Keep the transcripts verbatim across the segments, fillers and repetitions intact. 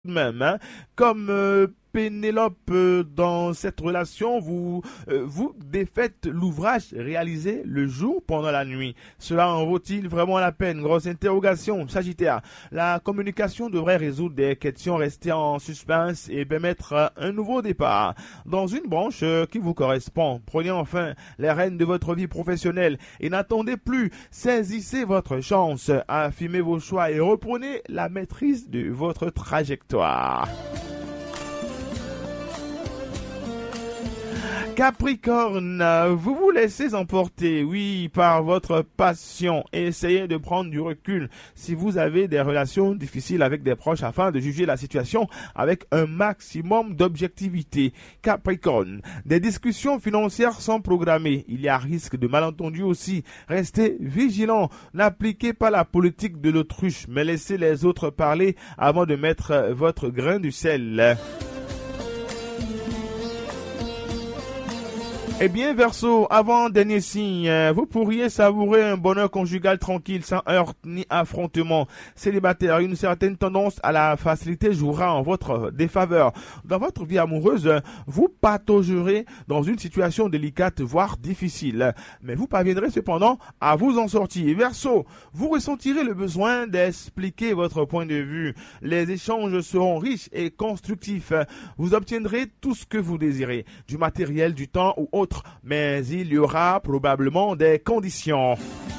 même, hein. Comme euh, Pénélope euh, dans cette relation, vous euh, vous défaites l'ouvrage réalisé le jour pendant la nuit. Cela en vaut-il vraiment la peine? Grosse interrogation, Sagittaire. La communication devrait résoudre des questions restées en suspens et permettre euh, un nouveau départ dans une branche euh, qui vous correspond. Prenez enfin les rênes de votre vie professionnelle et n'attendez plus. Saisissez votre chance, affirmez vos choix et reprenez la maîtrise de votre trajectoire. Capricorne, vous vous laissez emporter, oui, par votre passion. Essayez de prendre du recul si vous avez des relations difficiles avec des proches afin de juger la situation avec un maximum d'objectivité. Capricorne, des discussions financières sont programmées. Il y a risque de malentendus aussi. Restez vigilant. N'appliquez pas la politique de l'autruche, mais laissez les autres parler avant de mettre votre grain de sel. Eh bien, Verseau, avant-dernier signe, vous pourriez savourer un bonheur conjugal tranquille, sans heurts ni affrontement. Célibataire, une certaine tendance à la facilité jouera en votre défaveur. Dans votre vie amoureuse, vous pataugerez dans une situation délicate, voire difficile. Mais vous parviendrez cependant à vous en sortir. Verseau, vous ressentirez le besoin d'expliquer votre point de vue. Les échanges seront riches et constructifs. Vous obtiendrez tout ce que vous désirez, du matériel, du temps ou autre. Mais il y aura probablement des conditions.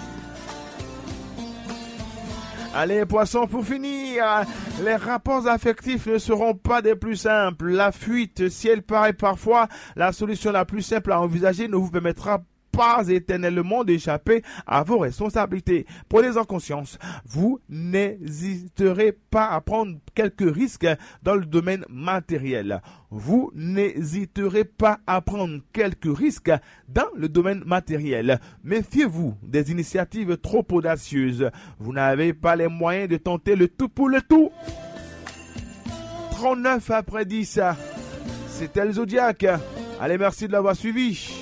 Allez, poissons, pour finir, les rapports affectifs ne seront pas des plus simples. La fuite, si elle paraît parfois la solution la plus simple à envisager, ne vous permettra pas éternellement d'échapper à vos responsabilités. Prenez-en conscience. Vous n'hésiterez pas à prendre quelques risques dans le domaine matériel. Vous n'hésiterez pas à prendre quelques risques dans le domaine matériel. Méfiez-vous des initiatives trop audacieuses. Vous n'avez pas les moyens de tenter le tout pour le tout. trente-neuf après dix. C'était le Zodiac. Allez, merci de l'avoir suivi.